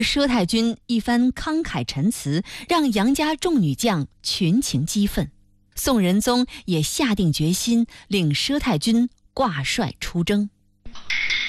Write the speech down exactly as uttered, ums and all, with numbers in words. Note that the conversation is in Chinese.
佘太君一番慷慨陈词，让杨家众女将群情激愤。宋仁宗也下定决心，令佘太君挂帅出征。